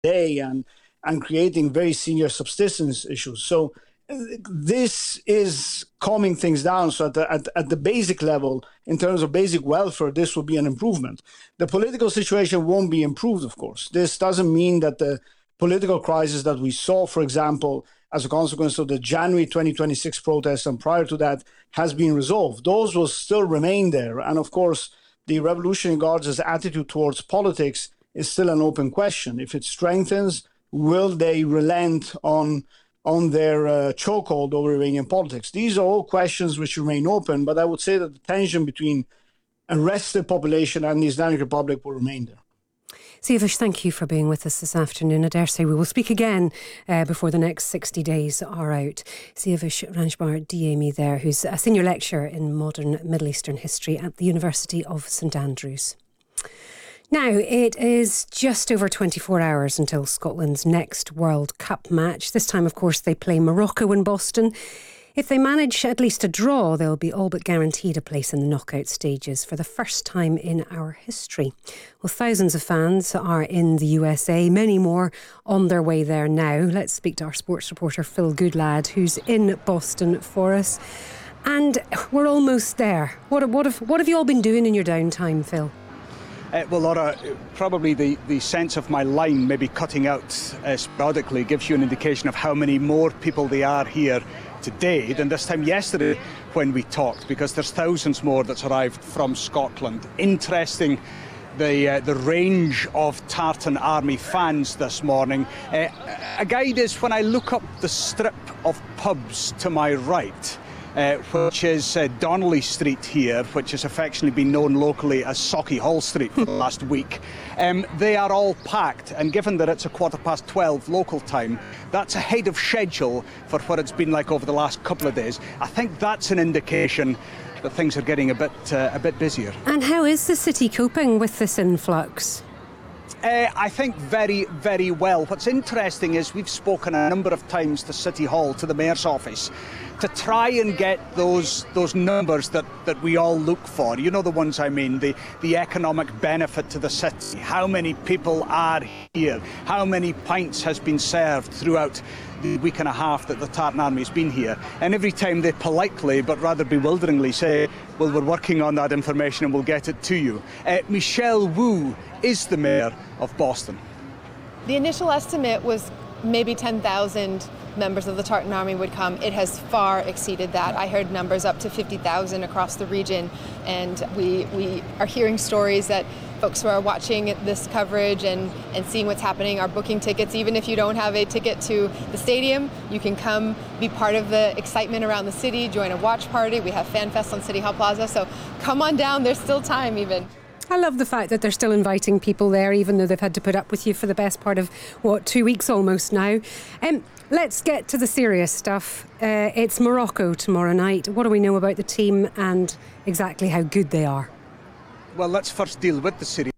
day and creating very senior subsistence issues. So this is calming things down. So at the basic level, in terms of basic welfare, this will be an improvement. The political situation won't be improved, of course. This doesn't mean that the political crisis that we saw, for example, as a consequence of the January 2026 protests and prior to that, has been resolved. Those will still remain there. And of course, the Revolutionary Guard's attitude towards politics is still an open question. If it strengthens, will they relent on their chokehold over Iranian politics? These are all questions which remain open, but I would say that the tension between arrested population and the Islamic Republic will remain there. Siavash, thank you for being with us this afternoon. I dare say we will speak again before the next 60 days are out. Siavash Ranjbar Diemi there, who's a senior lecturer in modern Middle Eastern history at the University of St Andrews. Now, it is just over 24 hours until Scotland's next World Cup match. This time, of course, they play Morocco in Boston. If they manage at least a draw, they'll be all but guaranteed a place in the knockout stages for the first time in our history. Well, thousands of fans are in the USA, many more on their way there now. Let's speak to our sports reporter, Phil Goodlad, who's in Boston for us. And we're almost there. What have you all been doing in your downtime, Phil? Well, Laura, probably the sense of my line maybe cutting out sporadically gives you an indication of how many more people there are here today than this time yesterday when we talked, because there's thousands more that's arrived from Scotland. Interesting, the range of Tartan Army fans this morning. A guide is when I look up the strip of pubs to my right, which is Donnelly Street here, which has affectionately been known locally as Socky Hall Street for the last week. They are all packed, and given that it's 12:15 local time, that's ahead of schedule for what it's been like over the last couple of days. I think that's an indication that things are getting a bit busier. And how is the city coping with this influx? I think very, very well. What's interesting is we've spoken a number of times to City Hall, to the Mayor's office, to try and get those numbers that we all look for. You know the ones I mean, the economic benefit to the city, how many people are here, how many pints has been served throughout the week and a half that the Tartan Army has been here. And every time they politely, but rather bewilderingly say, well, we're working on that information and we'll get it to you. Michelle Wu is the Mayor of Boston. The initial estimate was maybe 10,000 members of the Tartan Army would come. It has far exceeded that. I heard numbers up to 50,000 across the region, and we are hearing stories that folks who are watching this coverage and seeing what's happening are booking tickets. Even if you don't have a ticket to the stadium, you can come be part of the excitement around the city, join a watch party. We have Fan Fest on City Hall Plaza, so come on down. There's still time even. I love the fact that they're still inviting people there, even though they've had to put up with you for the best part of, 2 weeks almost now. Let's get to the serious stuff. It's Morocco tomorrow night. What do we know about the team and exactly how good they are? Well, let's first deal with the city.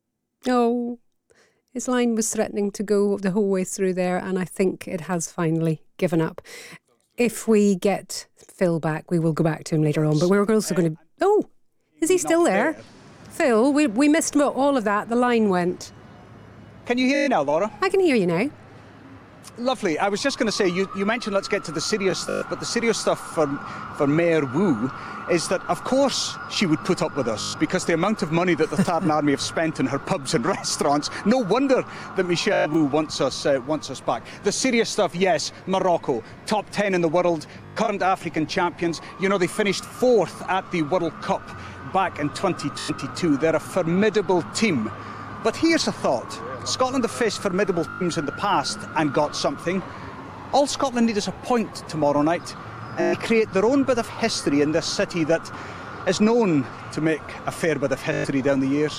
Oh, his line was threatening to go the whole way through there, and I think it has finally given up. If we get Phil back, we will go back to him later on, but we're also going to... Oh, is he still there? Phil, we missed all of that. The line went. Can you hear me now, Laura? I can hear you now. Lovely. I was just going to say, you mentioned let's get to the serious stuff, but the serious stuff for Mayor Wu is that, of course, she would put up with us, because the amount of money that the Tartan Army have spent in her pubs and restaurants, no wonder that Michelle Wu wants us back. The serious stuff, yes, Morocco, top 10 in the world, current African champions. You know, they finished 4th at the World Cup back in 2022. They're a formidable team. But here's a thought. Scotland have faced formidable teams in the past and got something. All Scotland need is a point tomorrow night. And create their own bit of history in this city that is known to make a fair bit of history down the years.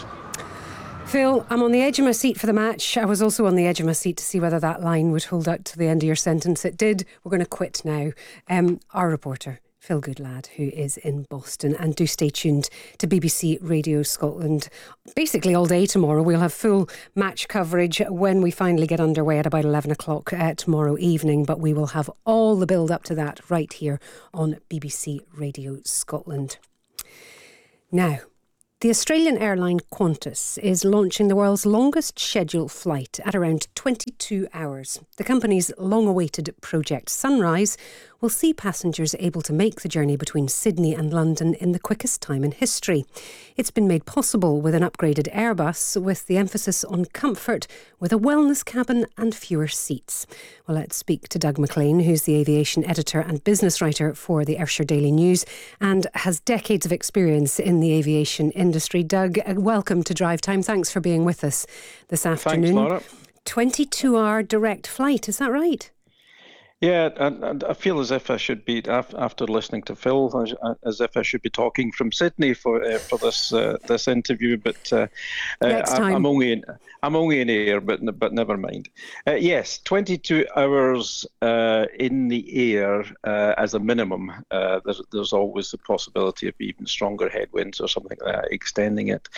Phil, I'm on the edge of my seat for the match. I was also on the edge of my seat to see whether that line would hold out to the end of your sentence. It did. We're going to quit now. Our reporter, Phil Goodlad, who is in Boston. And do stay tuned to BBC Radio Scotland. Basically all day tomorrow. We'll have full match coverage when we finally get underway at about 11 o'clock tomorrow evening. But we will have all the build up to that right here on BBC Radio Scotland. Now, The Australian airline Qantas is launching the world's longest scheduled flight at around 22 hours. The company's long-awaited Project Sunrise will see passengers able to make the journey between Sydney and London in the quickest time in history. It's been made possible with an upgraded Airbus, with the emphasis on comfort, with a wellness cabin and fewer seats. Well, let's speak to Doug McLean, who's the aviation editor and business writer for the Ayrshire Daily News and has decades of experience in the aviation industry. Doug, welcome to Drive Time. Thanks for being with us this afternoon. Thanks, Laura. 22-hour direct flight, is that right? Yeah, and I feel as if I should be, after listening to Phil, as if I should be talking from Sydney for this interview. But next time. I'm only in air, but never mind. Yes, 22 hours in the air as a minimum. There's always the possibility of even stronger headwinds or something like that, extending it.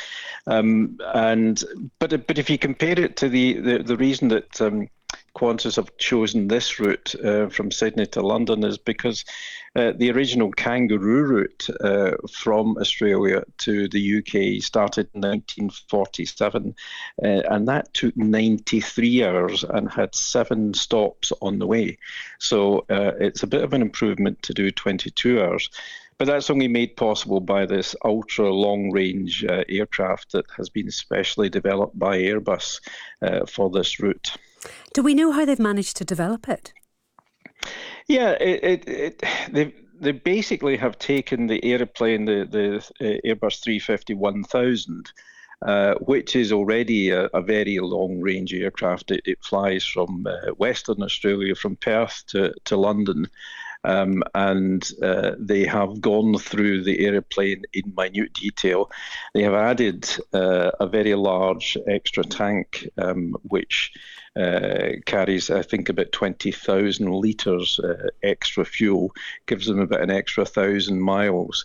But if you compare it to the reason that Qantas have chosen this route from Sydney to London is because the original Kangaroo route from Australia to the UK started in 1947, and that took 93 hours and had 7 stops on the way. So it's a bit of an improvement to do 22 hours. But that's only made possible by this ultra long-range aircraft that has been specially developed by Airbus for this route. Do we know how they've managed to develop it? Yeah, they basically have taken the aeroplane, the Airbus 350-1000, which is already a very long-range aircraft. It flies from Western Australia, from Perth to London. And they have gone through the aeroplane in minute detail. They have added a very large extra tank, which carries, I think, about 20,000 litres extra fuel, gives them about an extra 1,000 miles.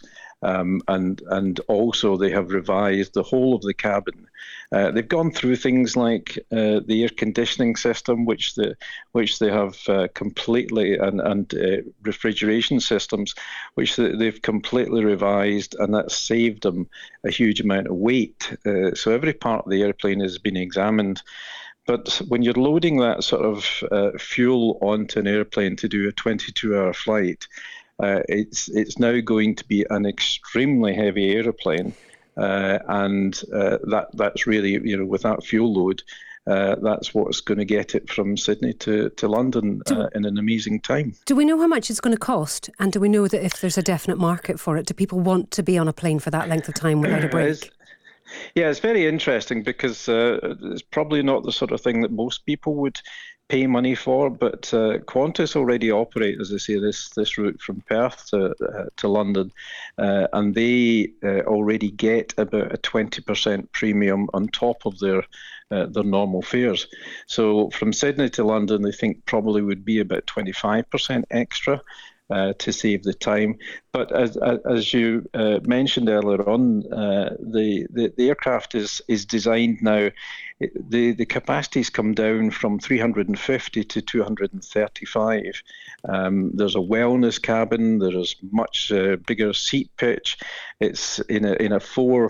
And also they have revised the whole of the cabin. They've gone through things like the air conditioning system, which they have completely, and refrigeration systems, which they've completely revised, and that's saved them a huge amount of weight. So every part of the airplane has been examined. But when you're loading that sort of fuel onto an airplane to do a 22-hour flight, it's now going to be an extremely heavy aeroplane, and that's really, with that fuel load, that's what's going to get it from Sydney to London in an amazing time. Do we know how much it's going to cost? And do we know that if there's a definite market for it? Do people want to be on a plane for that length of time without a break? Yeah, it's very interesting because it's probably not the sort of thing that most people would pay money for, but Qantas already operate, as I say, this route from Perth to London, and they already get about a 20% premium on top of their normal fares. So from Sydney to London, they think probably would be about 25% extra. To save the time. But as you mentioned earlier on, the aircraft is designed now. The capacities come down from 350 to 235. There's a wellness cabin. There's much bigger seat pitch. It's in a four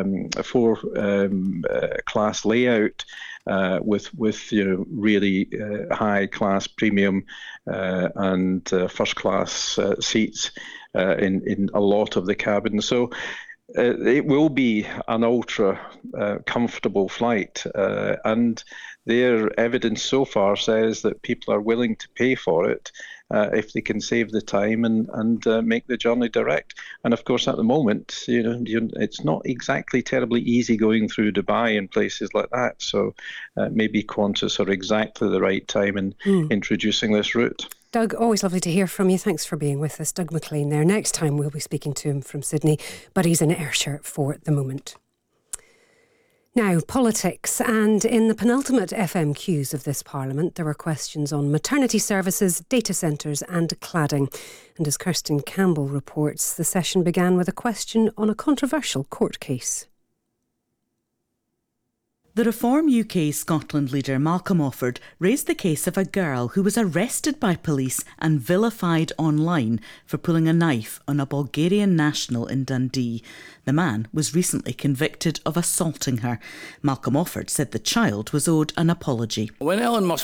class layout. With really high class premium and first class seats in a lot of the cabin. So it will be an ultra comfortable flight, and their evidence so far says that people are willing to pay for it if they can save the time and make the journey direct. And of course, at the moment, it's not exactly terribly easy going through Dubai and places like that. So maybe Qantas are exactly the right time in introducing this route. Doug, always lovely to hear from you. Thanks for being with us. Doug McLean there. Next time we'll be speaking to him from Sydney, but he's in Ayrshire for the moment. Now, politics, and in the penultimate FMQs of this Parliament, there were questions on maternity services, data centres and cladding. And as Kirsten Campbell reports, the session began with a question on a controversial court case. The Reform UK Scotland leader Malcolm Offord raised the case of a girl who was arrested by police and vilified online for pulling a knife on a Bulgarian national in Dundee. The man was recently convicted of assaulting her. Malcolm Offord said the child was owed an apology. When Elon Musk